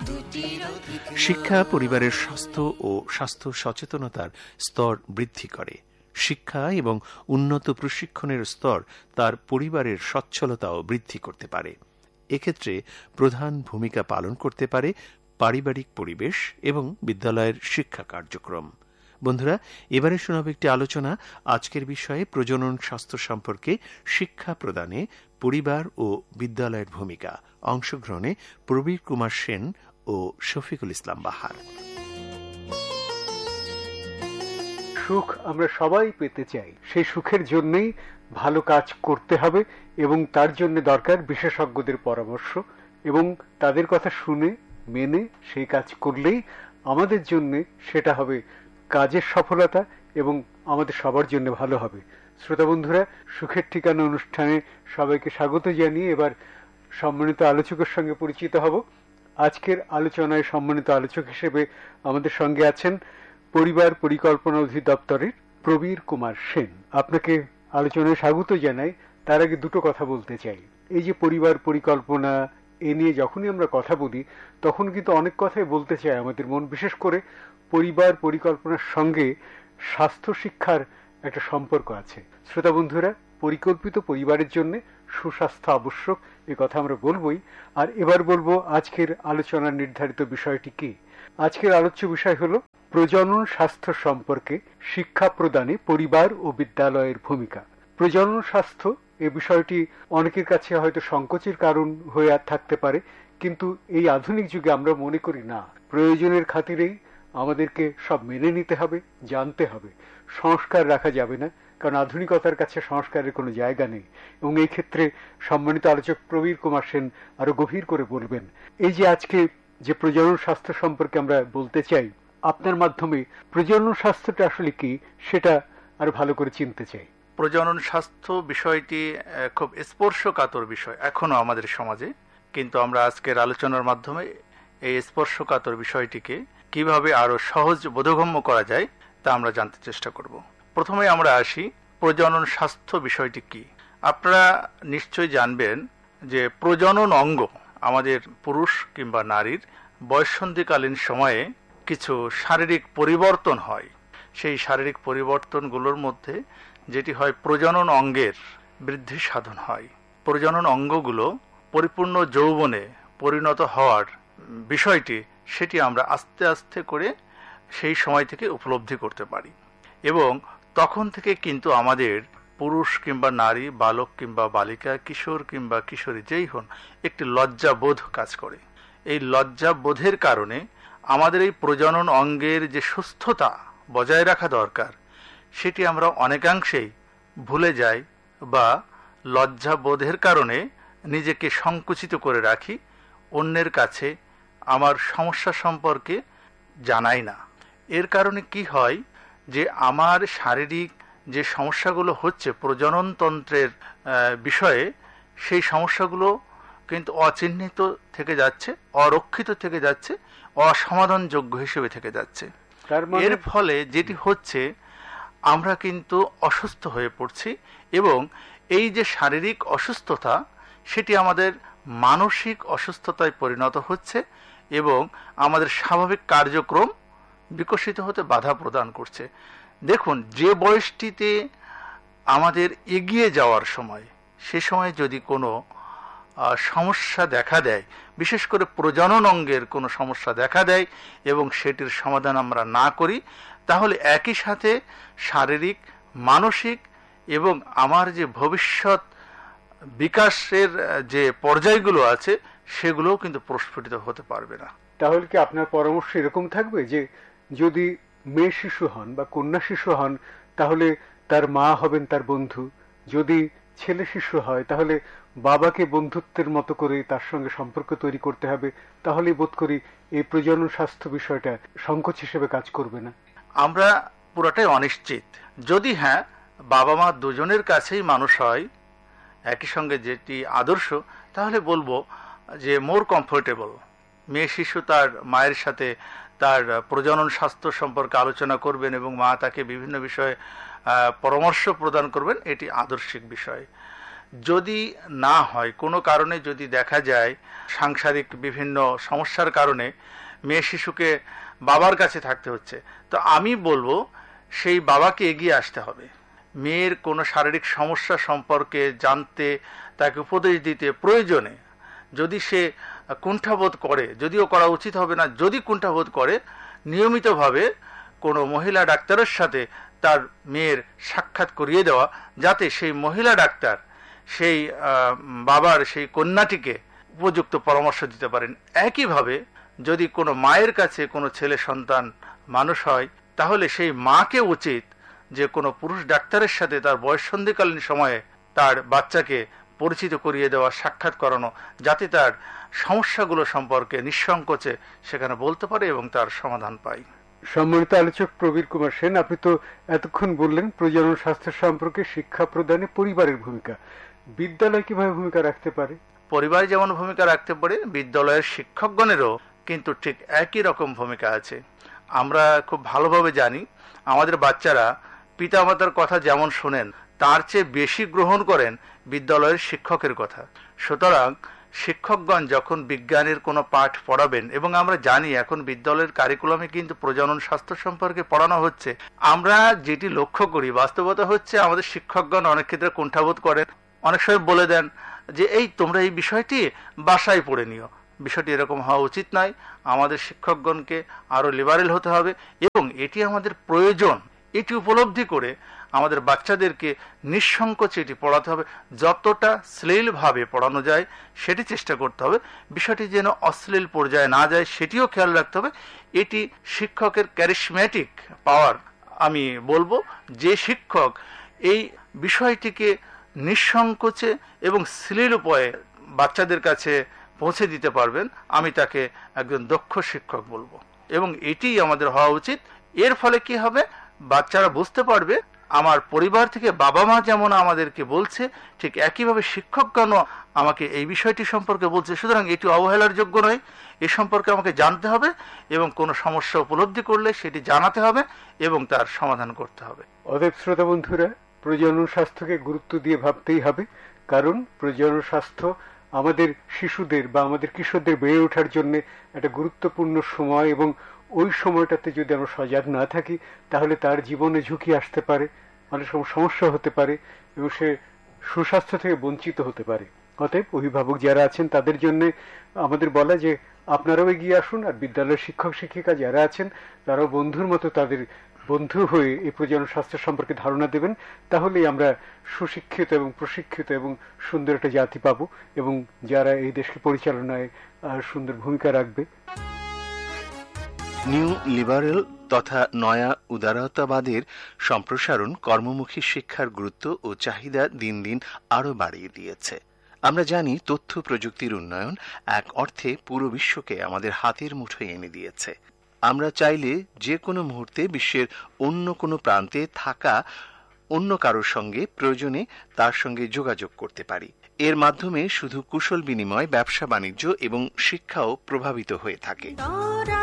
শিক্ষা পরিবারের স্বাস্থ্য ও স্বাস্থ্য সচেতনতার স্তর বৃদ্ধি করে। শিক্ষা এবং উন্নত প্রশিক্ষণের স্তর তার পরিবারের সচ্ছলতাও বৃদ্ধি করতে পারে। এক্ষেত্রে প্রধান ভূমিকা পালন করতে পারে পারিবারিক পরিবেশ এবং বিদ্যালয়ের শিক্ষা কার্যক্রম। বন্ধুরা, এবারে শোনাব একটি আলোচনা আজকের বিষয়ে প্রজনন স্বাস্থ্য সম্পর্কে শিক্ষা প্রদানে পরিবার ও বিদ্যালয়ের ভূমিকা। অংশগ্রহণে প্রবীর কুমার সেন ও শফিকুল ইসলাম বাহার। সুখ আমরা সবাই পেতে চাই, সেই সুখের জন্যই ভালো কাজ করতে হবে এবং তার জন্য দরকার বিশেষজ্ঞদের পরামর্শ এবং তাদের কথা শুনে মেনে সেই কাজ করলেই আমাদের জন্য সেটা হবে কাজের সফলতা এবং আমাদের সবার জন্য ভালো হবে। শ্রোতা বন্ধুরা, সুখের ঠিকানা অনুষ্ঠানে সবাইকে স্বাগত জানিয়ে এবার সম্মানিত আলোচকের সঙ্গে পরিচিত হব। আজকের আলোচনায় সম্মানিত আলোচক হিসেবে আমাদের সঙ্গে আছেন পরিবার পরিকল্পনা অধিদপ্তরের প্রবীর কুমার সেন। আপনাকে আলোচনায় স্বাগত জানাই। তার আগে দুটো কথা বলতে চাই। এই যে পরিবার পরিকল্পনা, এ নিয়ে যখনই আমরা কথা বলি তখন কিন্তু অনেক কথাই বলতে চাই আমাদের মন, বিশেষ করে পরিবার পরিকল্পনার সঙ্গে স্বাস্থ্য শিক্ষার একটা সম্পর্ক আছে। শ্রোতা বন্ধুরা, পরিকল্পিত পরিবারের জন্য সুস্বাস্থ্য আবশ্যক, এ কথা আমরা বলবই। আর এবার বলবো আজকের আলোচনার নির্ধারিত বিষয়টি কি। আজকের আলোচ্য বিষয় হলো প্রজনন স্বাস্থ্য সম্পর্কে শিক্ষা প্রদানে পরিবার ও বিদ্যালয়ের ভূমিকা। প্রজনন স্বাস্থ্য এ বিষয়টি অনেকের কাছে হয়তো সংকোচের কারণ হয়ে থাকতে পারে, কিন্তু এই আধুনিক যুগে আমরা মনে করি না, প্রয়োজনের খাতিরেই আমাদেরকে সব মেনে নিতে হবে, জানতে হবে। সংস্কার রাখা যাবে না, কারণ আধুনিকতার কাছে সংস্কারের কোনো জায়গা নেই। এবং এই ক্ষেত্রে সম্মানিত আলোচক প্রবীর কুমার সেন আরো গভীর করে বলবেন। এই যে আজকে যে প্রজনন স্বাস্থ্য সম্পর্কে আমরা বলতে চাই, আপনার মাধ্যমে প্রজনন স্বাস্থ্যটা আসলে কি সেটা আরো ভালো করে চিনতে চাই। প্রজনন স্বাস্থ্য বিষয়টি খুব স্পর্শকাতর বিষয় এখনো আমাদের সমাজে, কিন্তু আমরা আজকের আলোচনার মাধ্যমে এই স্পর্শকাতর বিষয়টিকে কিভাবে আরো সহজ বোধগম্য করা যায় তা আমরা জানতে চেষ্টা করব। প্রথমে আমরা আসি প্রজনন স্বাস্থ্য বিষয়টি কি। আপনারা নিশ্চয়ই জানবেন যে প্রজনন অঙ্গ আমাদের পুরুষ কিংবা নারীর বয়ঃসন্ধিকালীন সময়ে কিছু শারীরিক পরিবর্তন হয়। সেই শারীরিক পরিবর্তনগুলোর মধ্যে যেটি হয় প্রজনন অঙ্গের বৃদ্ধি সাধন হয়। প্রজনন অঙ্গগুলো পরিপূর্ণ যৌবনে পরিণত হওয়ার বিষয়টি সেটি আমরা আস্তে আস্তে করে সেই সময় থেকে উপলব্ধি করতে পারি এবং তখন থেকে কিন্তু আমাদের পুরুষ কিংবা নারী, বালক কিংবা বালিকা, কিশোর কিংবা কিশোরী যেই হন, একটি লজ্জাবোধ কাজ করে। এই লজ্জাবোধের কারণে আমাদের এই প্রজনন অঙ্গের যে সুস্থতা বজায় রাখা দরকার সেটি আমরা অনেকাংশেই ভুলে যাই বা লজ্জাবোধের কারণে নিজেকে সংকুচিত করে রাখি, অন্যের কাছে আমার সমস্যা সম্পর্কে জানাই না। এর কারণে কি হয় যে আমার শারীরিক যে সমস্যাগুলো হচ্ছে প্রজননতন্ত্রের বিষয়ে, সেই সমস্যাগুলো কিন্তু অচিহ্নিত থেকে যাচ্ছে, অরক্ষিত থেকে যাচ্ছে, অসমাধানযোগ্য হিসেবে থেকে যাচ্ছে। এর ফলে যেটি হচ্ছে আমরা কিন্তু অসুস্থ হয়ে পড়ছি এবং এই যে শারীরিক অসুস্থতা সেটি আমাদের মানসিক অসুস্থতায় পরিণত হচ্ছে এবং আমাদের স্বাভাবিক কার্যক্রম বিকশিত হতে বাধা প্রদান করছে। দেখুন, যে বয়সটিতে আমাদের এগিয়ে যাওয়ার সময়, সে সময় যদি কোনো সমস্যা দেখা দেয়, বিশেষ করে প্রজনন অঙ্গের কোনো সমস্যা দেখা দেয় এবং সেটির সমাধান আমরা না করি, তাহলে একই সাথে শারীরিক, মানসিক এবং আমার যে ভবিষ্যৎ বিকাশের যে পর্যায়গুলো আছে সেগুলোও কিন্তু প্রস্ফুটিত হতে পারবে না। তাহলে কি আপনার পরামর্শ এরকম থাকবে যে যদি মেয়ে শিশু হন বা কন্যা শিশু হন তাহলে তার মা হবেন তার বন্ধু, যদি ছেলে শিশু হয় তাহলে বাবাকে বন্ধুত্বের মতো করে তার সঙ্গে সম্পর্ক তৈরি করতে হবে, তাহলে বোধ করি এই প্রজনন স্বাস্থ্য বিষয়টা সংকোচ হিসেবে কাজ করবে না? আমরা পুরোটাই অনিশ্চিত। যদি হ্যাঁ, বাবা মা দুজনের কাছেই মানুষ হয় একই সঙ্গে, যেটি আদর্শ, তাহলে বলবো যে মোর কমফোর্টেবল মেয়ে শিশু তার মায়ের সাথে তার প্রজনন স্বাস্থ্য সম্পর্কে আলোচনা করবেন এবং মা তাকে বিভিন্ন বিষয়ে পরামর্শ প্রদান করবেন, এটি আদর্শিক বিষয়। যদি না হয়, কোনো কারণে যদি দেখা যায় সাংসারিক বিভিন্ন সমস্যার কারণে মেয়ে শিশুকে বাবার কাছে থাকতে হচ্ছে, তো আমি বলবো সেই বাবাকে এগিয়ে আসতে হবে। মেয়ের কোনো শারীরিক সমস্যা সম্পর্কে জানতে, তাকে উপদেশ দিতে, প্রয়োজনে যদি সে কুণ্ঠাবোধ করে, যদিও করা উচিত হবে না, যদি কুণ্ঠাবোধ করে, নিয়মিতভাবে কোনো মহিলা ডাক্তারের সাথে তার মেয়ের সাক্ষাৎ করিয়ে দেওয়া, যাতে সেই মহিলা ডাক্তার সেই বাবার সেই কন্যাটিকে উপযুক্ত পরামর্শ দিতে পারেন। একইভাবে যদি কোনো মায়ের কাছে কোনো ছেলে সন্তান মানুষ হয়, তাহলে সেই মাকে উচিত যে কোনো পুরুষ ডাক্তারের সাথে তার বয়ঃসন্ধিকালীন সময়ে তার বাচ্চাকে পরিচিত করিয়ে দেওয়া, সাক্ষাৎ করানো, যাতে তার সমস্যাগুলো সম্পর্কে নিঃসংকোচে সেখানে বলতে পারে এবং তার সমাধান পায়। সম্মানিত আলোচক প্রবীর কুমার সেন, আপনি তো এতক্ষণ বললেন প্রজনন স্বাস্থ্য সম্পর্কে শিক্ষা প্রদানে পরিবারের ভূমিকা। বিদ্যালয় কিভাবে ভূমিকা রাখতে পারে? পরিবার যেমন ভূমিকা রাখতে পারে, বিদ্যালয়ের শিক্ষকগণেরও কিন্তু ঠিক একই রকম ভূমিকা আছে। আমরা খুব ভালোভাবে জানি আমাদের বাচ্চারা পিতামাতার কথা যেমন শোনেন, তার চেয়ে বেশি গ্রহণ করেন বিদ্যালয়ের শিক্ষকের কথা। সুতরাং শিক্ষকগণ যখন বিজ্ঞানের কোনো পাঠ পড়াবেন, এবং আমরা জানি এখন বিদ্যালয়ের কারিকুলামে কিন্তু প্রজনন স্বাস্থ্য সম্পর্কে পড়ানো হচ্ছে, আমরা যেটি লক্ষ্য করি বাস্তবতা হচ্ছে আমাদের শিক্ষকগণ অনেক ক্ষেত্রে কুণ্ঠাবোধ করেন, অনেক সময় বলে দেন যে এই তোমরা এই বিষয়টি বাসায় পড়ে নিও। বিষয়টি এরকম হওয়া উচিত নয়। আমাদের শিক্ষকগণকে আরো লিবারেল হতে হবে এবং এটি আমাদের প্রয়োজন, এটি উপলব্ধি করে আমাদের বাচ্চাদেরকে নিঃসংকোচে এটি পড়াতে হবে। যতটা শ্লীলভাবে পড়ানো যায় সেটি চেষ্টা করতে হবে। বিষয়টি যেন অশ্লীল পর্যায়ে না যায় সেটিও খেয়াল রাখতে হবে। এটি শিক্ষকের ক্যারিসম্যাটিক পাওয়ার। আমি বলবো যে শিক্ষক এই বিষয়টিকে নিঃসংকোচে এবং শ্লীল উপায়ে বাচ্চাদের কাছে পৌঁছে দিতে পারবেন, আমি তাকে একজন দক্ষ শিক্ষক বলবো, এবং এটি আমাদের হওয়া উচিত। এর ফলে কি হবে, বাচ্চারা বুঝতে পারবে আমার পরিবার থেকে বাবা মা যেমন আমাদেরকে বলছে, ঠিক একইভাবে শিক্ষকগণও আমাকে এই বিষয়টি সম্পর্কে বলছে। সুতরাং এটি অবহেলার যোগ্য নয়, এ সম্পর্কে আমাকে জানতে হবে এবং কোনো সমস্যা উপলব্ধি করলে সেটি জানাতে হবে এবং তার সমাধান করতে হবে। অতএব শ্রোতা বন্ধুরা, প্রজনন স্বাস্থ্যকে গুরুত্ব দিয়ে ভাবতেই হবে, কারণ প্রজনন স্বাস্থ্য আমাদের শিশুদের বা আমাদের কিশোরদের বেড়ে ওঠার জন্য একটা গুরুত্বপূর্ণ সময়, এবং ওই সময়টাতে যদি আমরা সজাগ না থাকি তাহলে তার জীবনে ঝুঁকি আসতে পারে, অনেক সময় সমস্যা হতে পারে এবং সে সুস্বাস্থ্য থেকে বঞ্চিত হতে পারে। অতএব অভিভাবক যারা আছেন তাদের জন্য আমাদের বলা যে আপনারাও এগিয়ে আসুন, আর বিদ্যালয়ের শিক্ষক শিক্ষিকা যারা আছেন তারাও বন্ধুর মতো তাদের বন্ধু হয়ে এই প্রজনন স্বাস্থ্য সম্পর্কে ধারণা দেবেন। তাহলেই আমরা সুশিক্ষিত এবং প্রশিক্ষিত এবং সুন্দর একটা জাতি পাবো, এবং যারা এই দেশকে পরিচালনায় সুন্দর ভূমিকা রাখবে। নিউ লিবারেল তথা নয়া উদারতাবাদের সম্প্রসারণ কর্মমুখী শিক্ষার গুরুত্ব ও চাহিদা দিন দিন আরো বাড়িয়ে দিয়েছে। আমরা জানি তথ্য প্রযুক্তির উন্নয়ন এক অর্থে পুরো বিশ্বকে আমাদের হাতের মুঠোয় এনে দিয়েছে। আমরা চাইলে যে কোনো মুহূর্তে বিশ্বের অন্য কোনো প্রান্তে থাকা অন্য কারোর সঙ্গে প্রয়োজনে তার সঙ্গে যোগাযোগ করতে পারি। এর মাধ্যমে শুধু কুশল বিনিময়, ব্যবসা বাণিজ্য এবং শিক্ষাও প্রভাবিত হয়ে থাকে।